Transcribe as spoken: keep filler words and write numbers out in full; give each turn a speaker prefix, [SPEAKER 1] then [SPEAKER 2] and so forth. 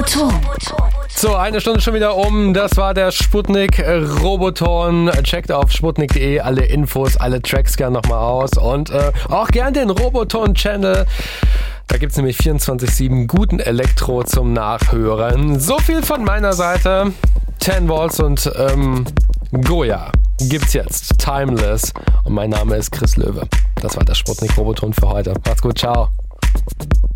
[SPEAKER 1] Roboton.
[SPEAKER 2] So, eine Stunde schon wieder um. Das war der Sputnik Roboton. Checkt auf sputnik punkt de alle Infos, alle Tracks gern nochmal aus. Und äh, auch gern den Roboton-Channel. Da gibt's nämlich vierundzwanzig sieben guten Elektro zum Nachhören. So viel von meiner Seite. zehn Volts und ähm, Goya gibt's jetzt. Timeless. Und mein Name ist Chris Löwe. Das war der Sputnik Roboton für heute. Macht's gut, ciao.